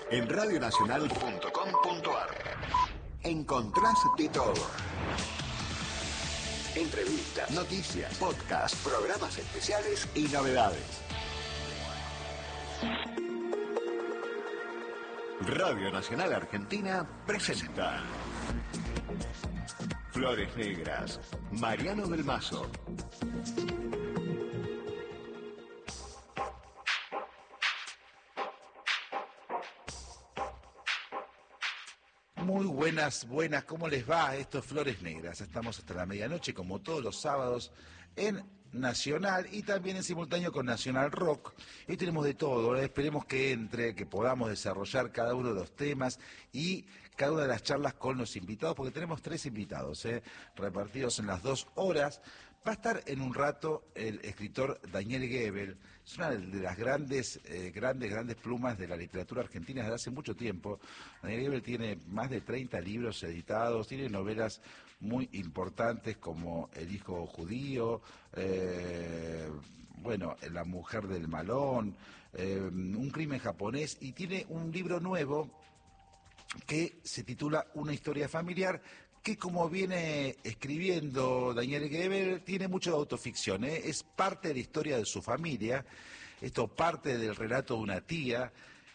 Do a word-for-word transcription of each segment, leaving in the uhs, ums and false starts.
En radio nacional punto com punto ar encontrás de todo. Entrevistas, noticias, podcasts, programas especiales y novedades. Radio Nacional Argentina presenta Flores Negras, Mariano del Mazo. Muy buenas, buenas, ¿cómo les va? Esto es Flores Negras. Estamos hasta la medianoche, como todos los sábados, en Nacional y también en simultáneo con Nacional Rock. Y tenemos de todo, ¿eh? Esperemos que entre, que podamos desarrollar cada uno de los temas y cada una de las charlas con los invitados, porque tenemos tres invitados, ¿eh? repartidos en las dos horas. Va a estar en un rato el escritor Daniel Gebel. Es una de las grandes, eh, grandes, grandes plumas de la literatura argentina desde hace mucho tiempo. Daniel Gebel tiene más de treinta libros editados, tiene novelas muy importantes como El hijo judío, eh, bueno, La mujer del malón, eh, Un crimen japonés, y tiene un libro nuevo que se titula Una historia familiar, que como viene escribiendo Daniel Gebel, tiene mucho de autoficción, ¿eh? Es parte de la historia de su familia, esto parte del relato de una tía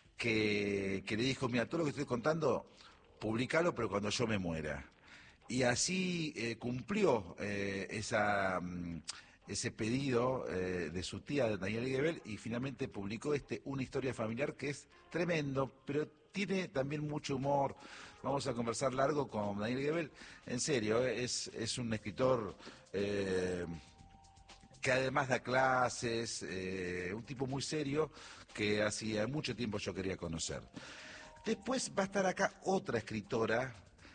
que, que le dijo, mira, todo lo que estoy contando, publicalo, pero cuando yo me muera. Y así eh, cumplió eh, esa... Mm, ese pedido eh, de su tía Daniel Gebel, y finalmente publicó este Una historia familiar, que es tremendo, pero tiene también mucho humor. Vamos a conversar largo con Daniel Gebel. En serio, eh, es, es un escritor eh, que además da clases, eh, un tipo muy serio que hacía mucho tiempo yo quería conocer. Después va a estar acá otra escritora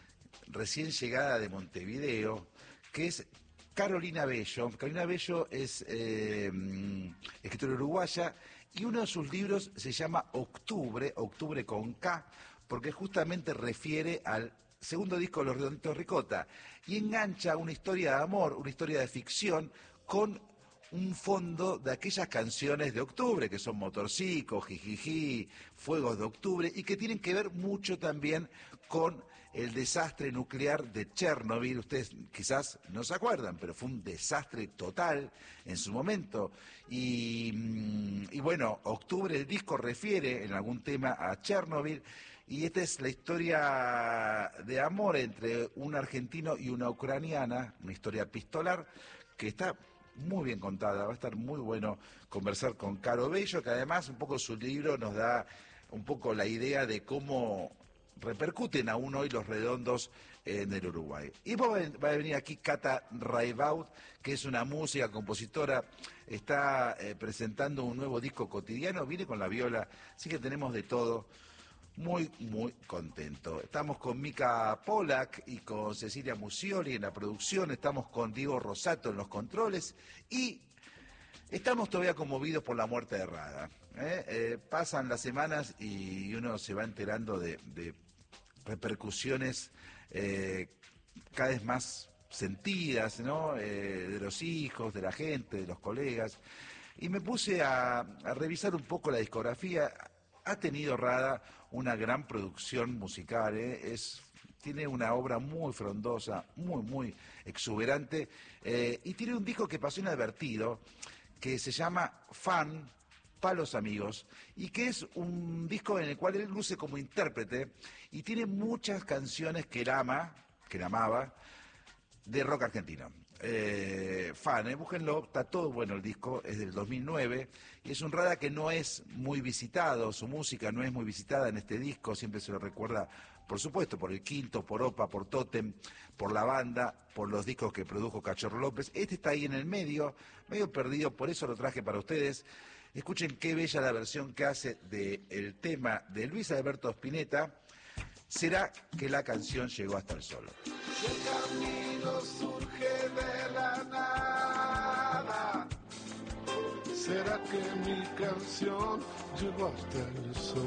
recién llegada de Montevideo, que es Carolina Bello. Carolina Bello es eh, escritora uruguaya, y uno de sus libros se llama Octubre, Octubre con K, porque justamente refiere al segundo disco de Los Redonditos Ricota, y engancha una historia de amor, una historia de ficción, con un fondo de aquellas canciones de octubre, que son Motorcico, Jijiji, Fuegos de Octubre, y que tienen que ver mucho también con el desastre nuclear de Chernobyl. Ustedes quizás no se acuerdan, pero fue un desastre total en su momento. Y, y bueno, Octubre, el disco, refiere en algún tema a Chernobyl, y esta es la historia de amor entre un argentino y una ucraniana, una historia epistolar que está muy bien contada. Va a estar muy bueno conversar con Caro Bello, que además un poco su libro nos da un poco la idea de cómo repercuten aún hoy los redondos en el Uruguay. Y va a venir aquí Cata Raibaud, que es una música, compositora, está eh, presentando un nuevo disco cotidiano, viene con la viola, así que tenemos de todo. Muy, muy contento. Estamos con Mica Polak y con Cecilia Musioli en la producción, estamos con Diego Rosato en los controles, y estamos todavía conmovidos por la muerte de Rada. ¿eh? Eh, pasan las semanas y uno se va enterando de, de repercusiones eh, cada vez más sentidas, ¿no? Eh, de los hijos, de la gente, de los colegas, y me puse a, a revisar un poco la discografía. Ha tenido Rada una gran producción musical, ¿eh? es, tiene una obra muy frondosa, muy, muy exuberante, eh, y tiene un disco que pasó inadvertido, que se llama Fan, pa' los amigos, y que es un disco en el cual él luce como intérprete, y tiene muchas canciones que él ama, que él amaba, de rock argentino. Eh, fan, eh, búsquenlo, está todo bueno el disco, es del dos mil nueve, y es un Rada que no es muy visitado, su música no es muy visitada en este disco, siempre se lo recuerda, por supuesto, por el Quinto, por Opa, por Tótem, por la banda, por los discos que produjo Cachorro López. Este está ahí en el medio, medio perdido, por eso lo traje para ustedes. Escuchen qué bella la versión que hace del tema de Luis Alberto Spinetta, Será que la canción llegó hasta el sol. Si el camino surge de la nada, ¿será que mi canción llegó hasta el sol?